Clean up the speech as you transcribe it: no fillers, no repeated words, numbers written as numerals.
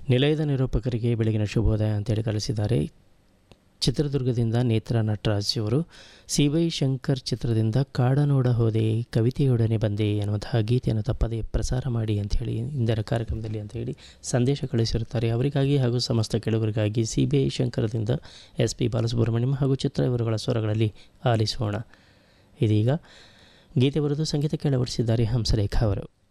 ನಿಲಯದ ನಿರೂಪಕರಿಗೆ ಬೆಳಗಿನ ಶುಭೋದಯ ಅಂತೇಳಿ ಕಳಿಸಿದ್ದಾರೆ. ಚಿತ್ರದುರ್ಗದಿಂದ ನೇತ್ರ ನಟರಾಜ್ ಅವರು ಸಿ ವೈ ಶಂಕರ್ ಚಿತ್ರದಿಂದ ಕಾಡನೋಡ ಹೋದೆ ಕವಿತೆಯೊಡನೆ ಬಂದೆ ಎನ್ನುವಂತಹ ಗೀತೆಯನ್ನು ತಪ್ಪದೇ ಪ್ರಸಾರ ಮಾಡಿ ಅಂಥೇಳಿ ಇಂದಿನ ಕಾರ್ಯಕ್ರಮದಲ್ಲಿ ಅಂಥೇಳಿ ಸಂದೇಶ ಕಳಿಸಿರುತ್ತಾರೆ. ಅವರಿಗಾಗಿ ಹಾಗೂ ಸಮಸ್ತ ಕೆಳಗರಿಗಾಗಿ C Y ಶಂಕರದಿಂದ S P Balasubrahmanyam ಹಾಗೂ ಚಿತ್ರ ಇವರುಗಳ ಸ್ವರಗಳಲ್ಲಿ ಆಲಿಸೋಣ. ಇದೀಗ ಗೀತೆ ಬರೆದು ಸಂಗೀತಕ್ಕೆ ಅಳವಡಿಸಿದ್ದಾರೆ ಹಂಸಲೇಖ ಅವರು.